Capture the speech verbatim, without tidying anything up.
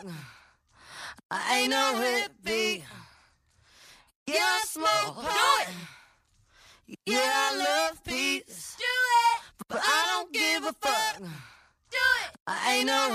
fuck. I ain't no hippie. Yeah, I smoke pot. Yeah, I love peace. Do it. But I don't give a fuck. Do it. I ain't no